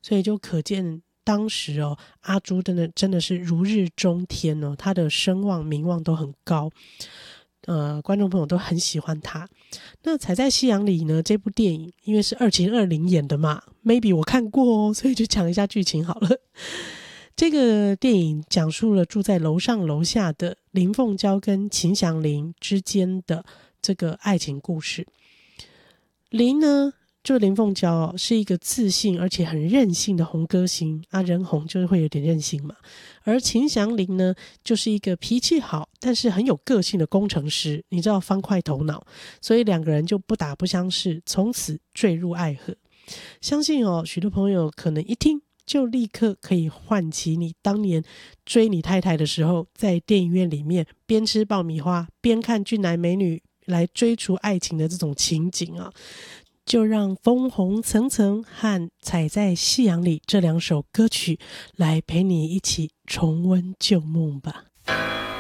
所以就可见当时阿朱真的是如日中天他的声望名望都很高，观众朋友都很喜欢他。那踩在夕阳里呢，这部电影因为是2020演的嘛 maybe 我看过所以就讲一下剧情好了。这个电影讲述了住在楼上楼下的林凤娇跟秦祥林之间的这个爱情故事。林凤娇是一个自信而且很任性的红歌星人红就是会有点任性嘛。而秦祥林呢，就是一个脾气好但是很有个性的工程师，你知道方块头脑，所以两个人就不打不相识，从此坠入爱河。相信许多朋友可能一听就立刻可以唤起你当年追你太太的时候，在电影院里面边吃爆米花边看俊男美女来追逐爱情的这种情景就让风红层层和踩在夕阳里这两首歌曲来陪你一起重温旧梦吧。